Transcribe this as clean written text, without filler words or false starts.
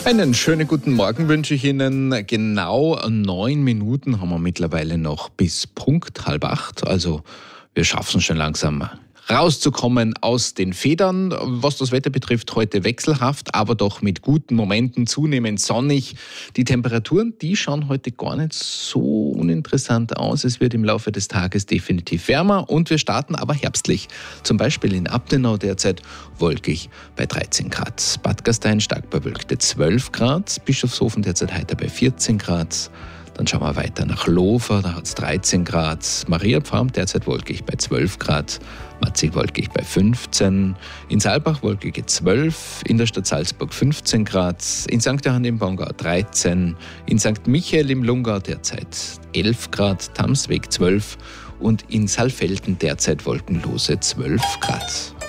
Einen schönen guten Morgen wünsche ich Ihnen. Genau 9 Minuten haben wir mittlerweile noch bis Punkt 7:30. Also wir schaffen es schon langsam rauszukommen aus den Federn. Was das Wetter betrifft, heute wechselhaft, aber doch mit guten Momenten, zunehmend sonnig. Die Temperaturen, die schauen heute gar nicht so uninteressant aus. Es wird im Laufe des Tages definitiv wärmer und wir starten aber herbstlich. Zum Beispiel in Abtenau derzeit wolkig bei 13 Grad. Bad Gastein stark bewölkte 12 Grad. Bischofshofen derzeit heiter bei 14 Grad. Dann schauen wir weiter nach Lofer, da hat es 13 Grad. Mariapfarm derzeit wolkig bei 12 Grad. Matzig wolkig bei 15. In Saalbach wolkige 12. In der Stadt Salzburg 15 Grad. In St. Johann im Bongau 13. In St. Michael im Lungau derzeit 11 Grad. Tamsweg 12. Und in Saalfelden derzeit wolkenlose 12 Grad.